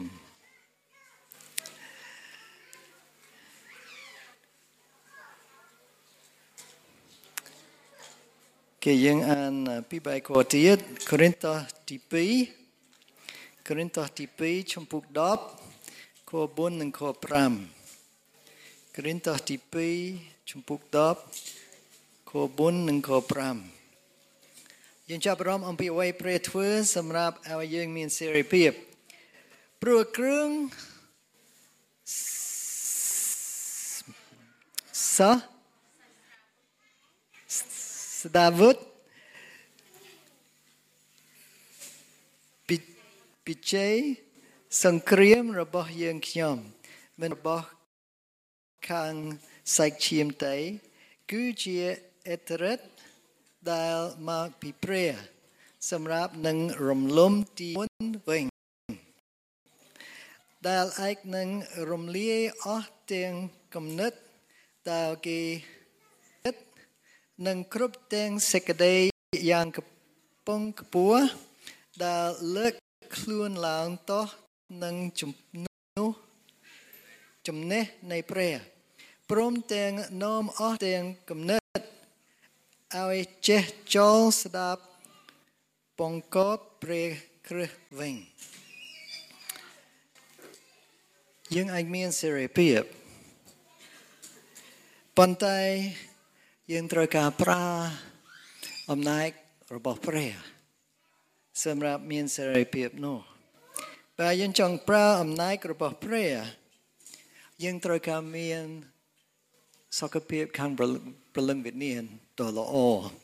គេយើងអានពីបែកទៀតកូរិនថូសទីពីរកូរិនថូសទីពីរចំពុកដប់ខbốnនិងខ5កូរិនថូសទីពីរចំពុកដប់ខbốnនិងខ5យើងចាប់អារម្មណ៍អំពីអ្វីព្រះធ្វើសម្រាប់ឲ្យយើងមានសេរីភាពព្រោះគ្រឿងសស្ដាវុតពីពីជ័យសង្គ្រាមរបស់យើងខ្ញុំមិនរបស់ខាងសាច់ឈាមទេគឺជាអេតរិតដែលមកពីព្រះសម្រាប់នឹងរំលំទីមុនវិញដែលឯកនឹងរំលាយអស់ទាំងគំនិតដែលគេនឹងគ្រប់ទាំងសេចក្តីយ៉ាងកំពុងខ្ពស់ដែលលើកខ្លួនឡើងតោះនឹងជំនួសចំណេះនៃព្រះព្រមទាំងនាំអស់ទាំងគំនិតឲ្យចេះចូលស្ដាប់បង្គាប់ព្រះគ្រិស្តវិញយើងអាចមានសេរីភាពប៉ុន្តែយើងត្រូវការប្រើអំណាចរបស់ព្រះសម្រាប់មានសេរីភាពនោះបើយើងចង់ប្រើអំណាចរបស់ព្រះយើងត្រូវការមានសុខភាពខាងព្រលឹងវិញ្ញាណដ៏ល្អ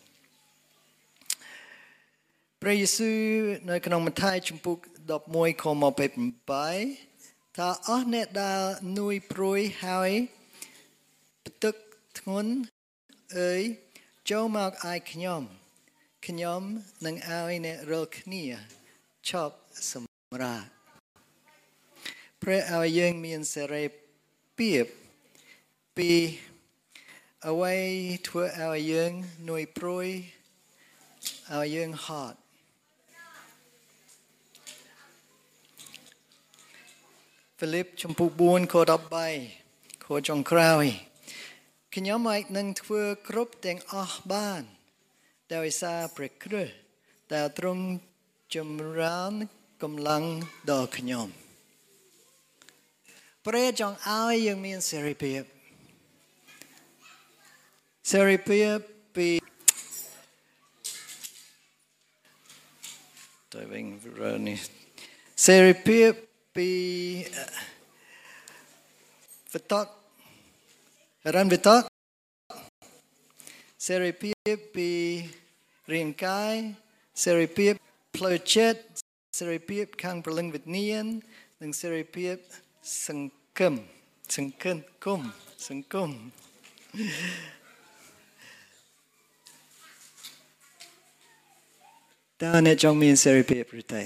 ព្រះយេស៊ូវនៅក្នុងម៉ាថាយជំពូកដប់មួយខម្ភៃប្រាំថាអស់អ្នកដែលនួយព្រួយហើយផ្ទឹកធ្ងន់អើយចូលមកឯខ្ញុំខ្ញុំនឹងឲ្យអ្នករាល់គ្នាឈប់សម្រាកព្រះឲ្យយើងមានសេរីភាពពីអ្វីធ្វើឲ្យយើងនួយព្រួយឲ្យយើងហត់ហ្វីលីបជំពូកបួនខដប់បីខចុងក្រោយខ្ញុំអាចនឹងធ្វើគ្រប់ទាំងអស់បានដោយសារព្រះគ្រីស្ទដែលទ្រង់ចម្រើនកម្លាំងដល់ខ្ញុំព្រះចង់ឲ្យយើងមានសេរីភាពសេរីភាពពីទៅវិញរនេះសេរីភាពពីវិតករ៉ាន់វិតកសេរីភាពពីរាងកាយសេរីភាពផ្លូវចិត្តសេរីភាពខាងព្រលឹងវិញ្ញាណនិងសេរីភាពសង្គមសង្គមគុំសង្គមតើអ្នកចង់មានសេរីភាពឬទេ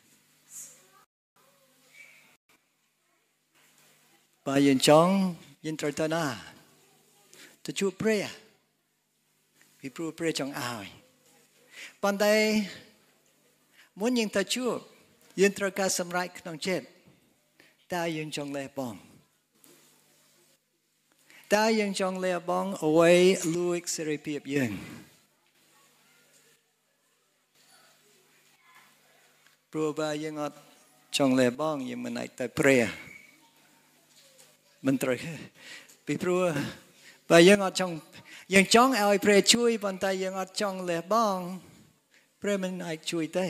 បើយើងចង់យើងត្រូវទៅណាទៅជួបព្រះពីព្រោះព្រះចង់ឲ្យប៉ុន្តែមុនយើងទៅជួបយើងត្រូវការសម្រេចក្នុងចិត្តតើយើងចង់លះបង់តើយើងចង់លះបង់អ្វីលួចសេរីភាពយើងព្រោះបើយើងអត់ចង់លះបង់យើងមិនអាចទៅព្រះមិនត្រូវពីព្រោះបើយើងអត់ចង់យើងចង់ឲ្យព្រះជួយប៉ុន្តែយើងអត់ចង់លះបង់ព្រះមិនអាចជួយទេ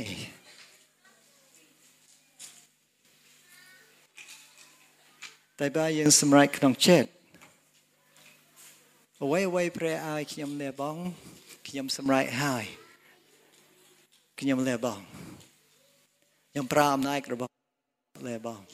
តែបើយើងសម្រេចក្នុងចិត្តអ្វីអ្វីព្រះឲ្យខ្ញុំលះបង់ខ្ញុំសម្រេចហើយខ្ញុំលះបង់ខ្ញុំប្រើអំណាចរបស់លះបង់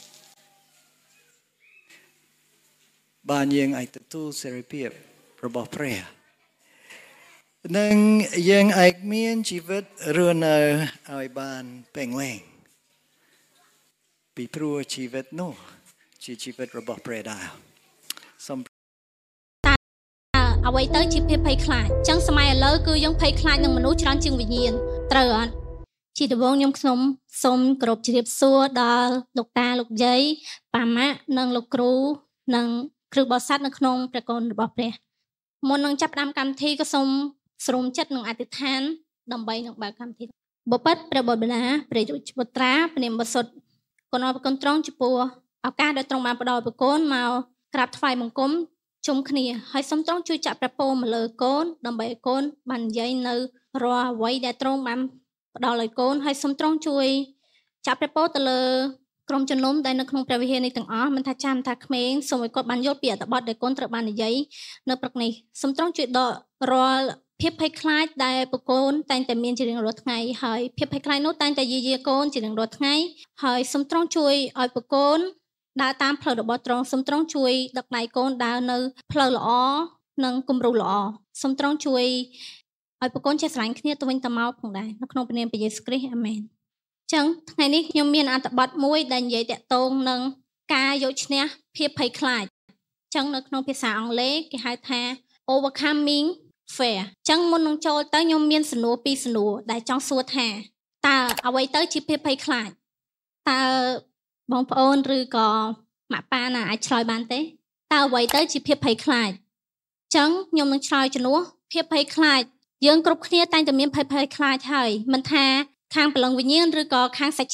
បានយើងអាចទទួលសេរីភាពរបស់ព្រះនិងយើងអាចមានជីវិតរស់នៅឲ្យបានពេញលេងពីព្រោះជីវិតនោះជាជីវិតរបស់ព្រះដែរសូមអ្វីទៅជាភាពភ័យខ្លាចអញ្ចឹងសម័យឥឡូវគឺយើងភ័យខ្លាចនឹងមនុស្សច្រើនជាងវិញ្ញាណត្រូវអត់ជាដំបូងខ្ញុំខ្ញុំសូមគោរពជ្រាបសួរដល់លោកតាលោកយាយប៉ាម៉ាក់និងលោកគ្រូនិងគ្រូបរិស័ទនៅក្នុងព្រះកូនរបស់ព្រះមុននឹងចាប់ផ្ដើមកម្មវិធីក៏សូមស្រុំចិត្តនឹងអធិដ្ឋានដើម្បីនឹងបើកកម្មវិធីបបិទ្ធព្រះបុត្រាព្រះយុវត្រាព្រះនាមបសុទ្ធគណៈប្រគុណត្រង់ចំពោះឱកាសដែលទ្រង់បានផ្ដល់ប្រគុណមកក្រាបថ្វាយបង្គំជុំគ្នាហើយសូមទ្រង់ជួយចាក់ព្រះពរមកលើកូនដើម្បីឲ្យកូនបាននិយាយនៅរាល់អ្វីដែលទ្រង់បានផ្ដល់ឲ្យកូនហើយសូមទ្រង់ជួយចាក់ព្រះពរទៅលើក្រុមជំនុំដែលនៅក្នុងព្រះវិហារនេះទាំងអស់មិនថាចាស់មិនថាក្មេងសូមឲ្យគាត់បានយល់ពីអត្ថបទដែលកូនត្រូវបាននិយាយនៅព្រឹកនេះសូមទ្រង់ជួយដករាល់ភាពភ័យខ្លាចដែលប្រកូនតែងតែមានជារៀងរាល់ថ្ងៃហើយភាពភ័យខ្លាចនោះតែងតែយាយាកូនជារៀងរាល់ថ្ងៃហើយសូមទ្រង់ជួយឲ្យប្រកូនដើរតាមផ្លូវរបស់ទ្រង់សូមទ្រង់ជួយដឹកដៃកូនដើរនៅផ្លូវល្អនិងគំរូល្អសូមទ្រង់ជួយឲ្យប្រកូនចេះស្រឡាញ់គ្នាទៅវិញទៅមកផងដែរនៅក្នុងព្រះនាមព្រះយេស៊ូវគ្រីស្ទអាមែនចឹងថ្ងៃនេះខ្ញុំមានអត្ថបទមួយដែលនិយាយតាក់ទងនឹងការយកឈ្នះភាពភ័យខ្លាចចឹងនៅក្នុងភាសាអង់គ្លេសគេហៅថា overcoming fear ចឹងមុននឹងចូលទៅខ្ញុំមានសំណួរពីរសំណួរដែលចង់សួរថាតើអ្វីទៅជាភាពភ័យខ្លាចតើបងប្អូនឬក៏ម៉ាក់ប៉ាណាអាចឆ្លើយបានទេតើអ្វីទៅជាភាពភ័យខ្លាចចឹងខ្ញុំនឹងឆ្លើយជំនួសភាពភ័យខ្លាចយើងគ្រប់គ្នាតែងតែមានភ័យភ័យខ្លាចហើយមិនថាខាងព្រលឹងវិញ្ញាណឬក៏ខាងសាច់